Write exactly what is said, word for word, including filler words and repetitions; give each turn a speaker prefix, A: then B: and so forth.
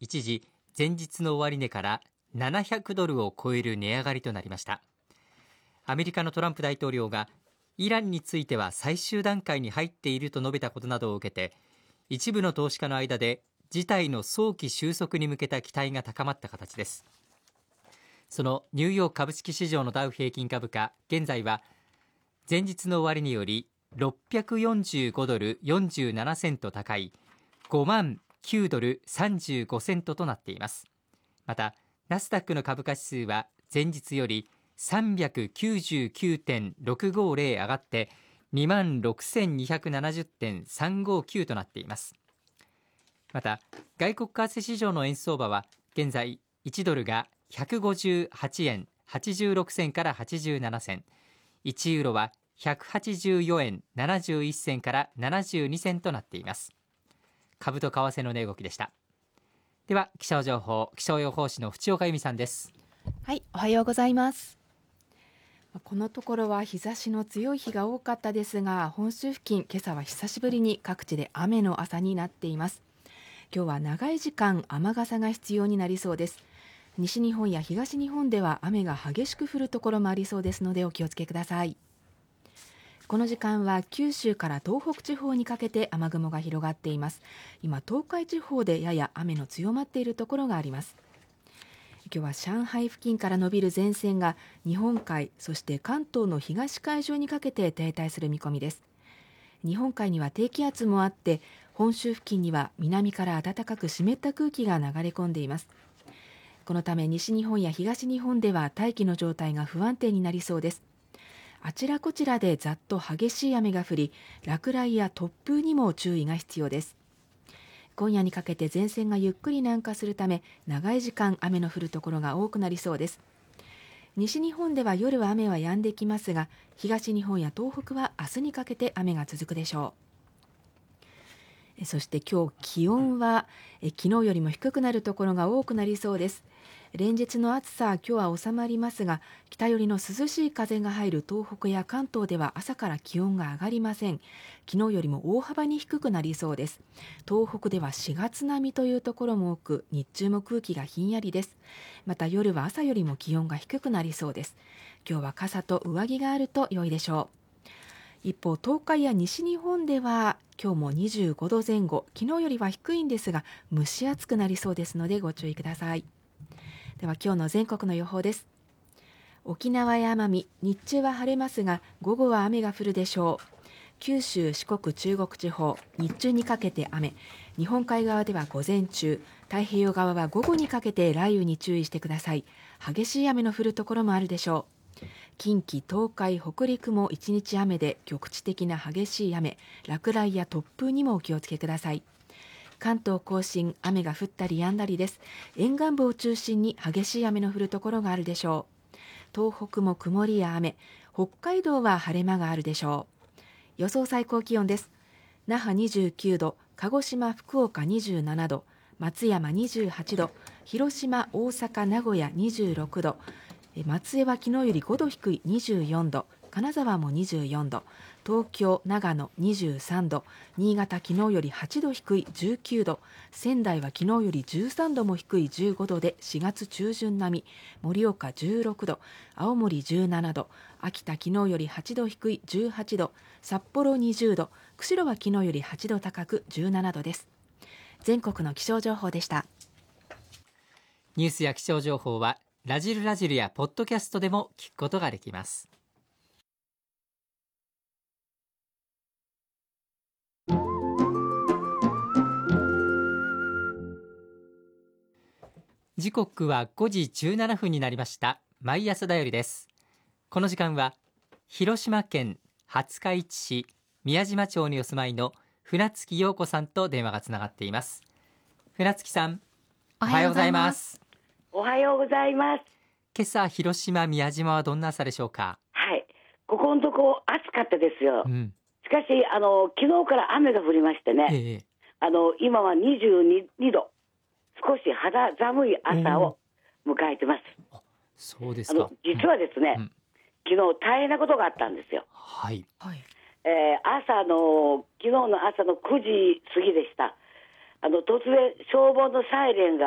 A: 一時前日の終値からななひゃくドルを超える値上がりとなりました。アメリカのトランプ大統領がイランについては最終段階に入っていると述べたことなどを受けて、一部の投資家の間で事態の早期収束に向けた期待が高まった形です。そのニューヨーク株式市場のダウ平均株価、現在は前日の終値よりろっぴゃくよんじゅうごドルよんじゅうななセント高いごまんきゅうドルさんじゅうごセントとなっています。またナスダックの株価指数は前日よりさんびゃくきゅうじゅうきゅうてんろくごゼロ上がって にまんろくせんにひゃくななじゅってんさんごきゅう となっています。また外国為替市場の円相場は現在いちドルがひゃくごじゅうはちえんはちじゅうろくせんからはちじゅうななせん、いちユーロはひゃくはちじゅうよえんななじゅういっせんからななじゅうにせんとなっています。株と為替の値動きでした。では気象情報、気象予報士の淵岡由美さんです。
B: はい、おはようございます。このところは日差しの強い日が多かったですが、本州付近、今朝は久しぶりに各地で雨の朝になっています。今日は長い時間雨傘が必要になりそうです。西日本や東日本では雨が激しく降るところもありそうですのでお気をつけください。この時間は九州から東北地方にかけて雨雲が広がっています。今東海地方でやや雨の強まっているところがあります。今日は上海付近から伸びる前線が日本海、そして関東の東海上にかけて停滞する見込みです。日本海には低気圧もあって、本州付近には南から暖かく湿った空気が流れ込んでいます。このため西日本や東日本では大気の状態が不安定になりそうです。あちらこちらでざっと激しい雨が降り、落雷や突風にも注意が必要です。今夜にかけて前線がゆっくり南下するため、長い時間雨の降るところが多くなりそうです。西日本では夜は雨は止んできますが、東日本や東北は明日にかけて雨が続くでしょう。そして今日気温はえ昨日よりも低くなるところが多くなりそうです。連日の暑さ、今日は収まりますが、北寄りの涼しい風が入る東北や関東では朝から気温が上がりません。昨日よりも大幅に低くなりそうです。東北ではしがつ並みというところも多く、日中も空気がひんやりです。また夜は朝よりも気温が低くなりそうです。今日は傘と上着があると良いでしょう。一方、東海や西日本では今日もにじゅうごどぜん後、昨日よりは低いんですが蒸し暑くなりそうですのでご注意ください。では今日の全国の予報です。沖縄や奄美、日中は晴れますが午後は雨が降るでしょう。九州、四国、中国地方、日中にかけて雨、日本海側では午前中、太平洋側は午後にかけて雷雨に注意してください。激しい雨の降るところもあるでしょう。近畿、東海、北陸も一日雨で局地的な激しい雨、落雷や突風にもお気をつけください。関東甲信、雨が降ったり止んだりです。沿岸部を中心に激しい雨の降るところがあるでしょう。東北も曇りや雨、北海道は晴れ間があるでしょう。予想最高気温です。那覇にじゅうきゅうど、鹿児島、福岡にじゅうななど、松山にじゅうはちど、広島、大阪、名古屋にじゅうろくど、松江は昨日よりごど低いにじゅうよんど、金沢もにじゅうよんど、東京、長野にじゅうさんど、新潟昨日よりはちど低いじゅうきゅうど、仙台は昨日よりじゅうさんども低いじゅうごどでしがつ中旬並み、盛岡じゅうろくど、青森じゅうななど、秋田昨日よりはちど低いじゅうはちど、札幌にじゅうど、釧路は昨日よりはちど高くじゅうななどです。全国の気象情報でした。
A: ニュースや気象情報はラジルラジルやポッドキャストでも聞くことができます。時刻はごじじゅうななふんになりました。毎朝だよりです。この時間は広島県廿日市市宮島町にお住まいの船月陽子さんと電話がつながっています。船月さん、おはようございます。
C: おはようございます。
A: 今朝広島宮島はどんな朝でしょうか。
C: はい、ここのとこ暑かったですよ、うん、しかしあの昨日から雨が降りましてね、ええ、あの今はにじゅうにど、少し肌寒い朝を迎えてます。
A: あ、そうですか。あの
C: 実はですね、うん、昨日大変なことがあったんですよ。
A: はい、
C: えー、朝の昨日の朝のくじ過ぎでした。あの突然消防のサイレンが